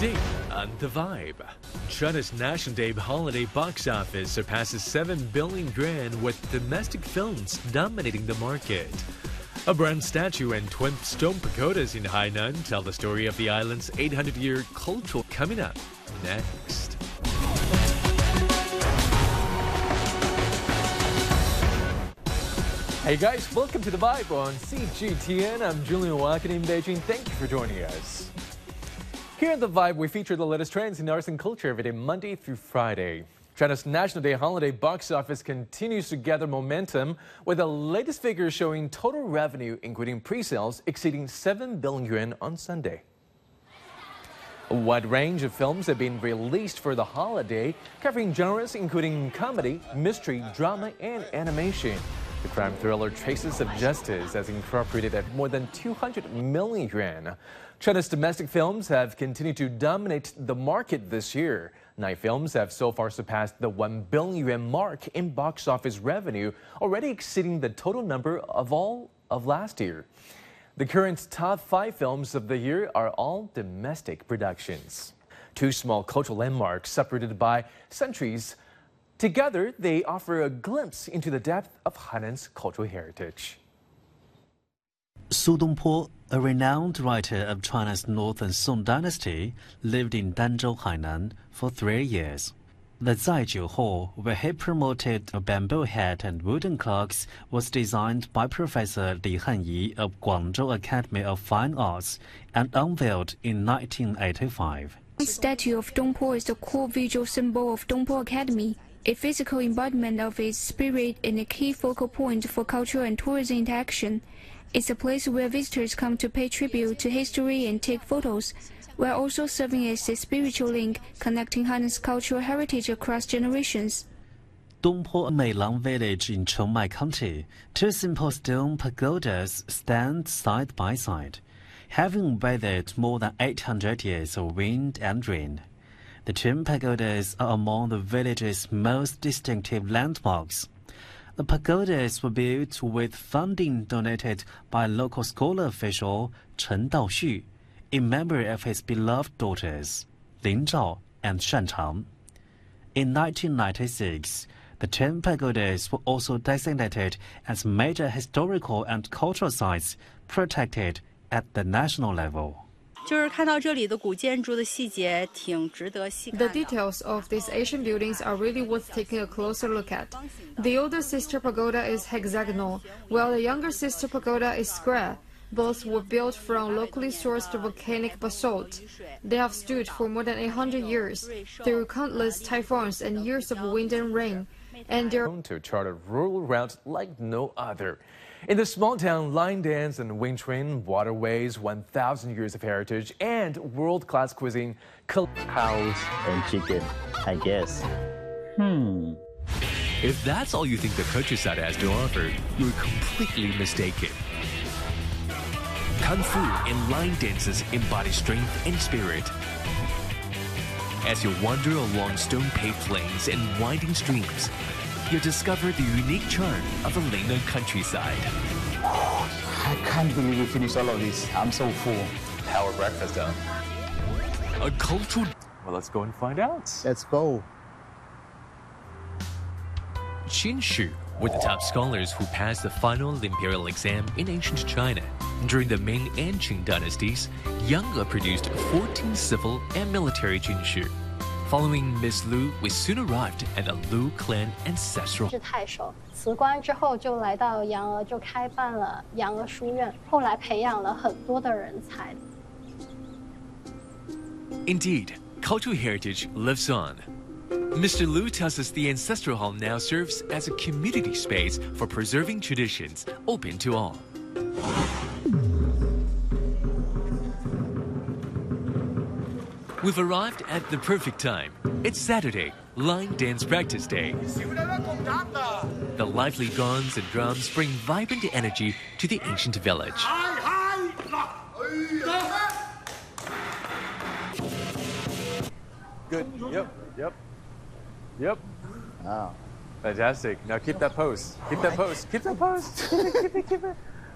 Today on The Vibe, China's National Day holiday box office surpasses 7 billion yuan with domestic films dominating the market. A bronze statue and twin stone pagodas in Hainan tell the story of the island's 800-year cultural coming up next. Hey guys, welcome to The Vibe on CGTN. I'm Julian Wackett in Beijing. Thank you for joining us. Here at The Vibe, we feature the latest trends in arts and culture every day, Monday through Friday. China's National Day holiday box office continues to gather momentum, with the latest figures showing total revenue, including pre-sales, exceeding 7 billion yuan on Sunday. A wide range of films have been released for the holiday, covering genres including comedy, mystery, drama, and animation. The crime thriller Traces of Justice has incorporated at more than 200 million yuan. China's domestic films have continued to dominate the market this year. 9 films have so far surpassed the 1 billion yuan mark in box office revenue, already exceeding the total number of all of last year. The current top 5 films of the year are all domestic productions. 2 small cultural landmarks separated by centuries. Together, they offer a glimpse into the depth of Hainan's cultural heritage. Su Dongpo, a renowned writer of China's Northern Song dynasty, lived in Danzhou, Hainan for 3 years. The Zaijiu Hall, where he promoted a bamboo hat and wooden clocks, was designed by Professor Li Hanyi of Guangzhou Academy of Fine Arts and unveiled in 1985. The statue of Dongpo is the core visual symbol of Dongpo Academy, a physical embodiment of its spirit and a key focal point for cultural and tourism interaction. It's a place where visitors come to pay tribute to history and take photos, while also serving as a spiritual link connecting Hainan's cultural heritage across generations. Dongpo Meilang village in Chongmai County, 2 simple stone pagodas stand side by side, having weathered more than 800 years of wind and rain. The twin pagodas are among the village's most distinctive landmarks. The pagodas were built with funding donated by local scholar official Chen Daoxu in memory of his beloved daughters, Lin Zhao and Shan Chang. In 1996, the twin pagodas were also designated as major historical and cultural sites protected at the national level. The details of these ancient buildings are really worth taking a closer look at. The older sister pagoda is hexagonal, while the younger sister pagoda is square. Both were built from locally sourced volcanic basalt. They have stood for more than 800 years, through countless typhoons and years of wind and rain. And they're to chart a rural route like no other. In the small town, line dance and wind train, waterways, 1,000 years of heritage, and world-class cuisine. Cows and chicken, I guess. If that's all you think the countryside has to offer, you're completely mistaken. Kung Fu and line dances embody strength and spirit. As you wander along stone-paved lanes and winding streams, you'll discover the unique charm of the Lingnan countryside. I can't believe we finished all of this. I'm so full. Power breakfast, huh? A cultural... Well, let's go and find out. Let's go. Qin Shi were the top scholars who passed the final imperial exam in ancient China. During the Ming and Qing dynasties, Yang produced 14 civil and military Qin Shi. Following Miss Lu, we soon arrived at the Lu clan ancestral. 是太守，辞官之后就来到扬峨，就开办了扬峨书院，后来培养了很多的人才。 Indeed, cultural heritage lives on. Mr. Lu tells us the ancestral hall now serves as a community space for preserving traditions open to all. We've arrived at the perfect time. It's Saturday, line dance practice day. The lively gongs and drums bring vibrant energy to the ancient village. Good. Yep. Wow. Fantastic. Now keep that pose. Keep that pose. Keep that pose. Keep it.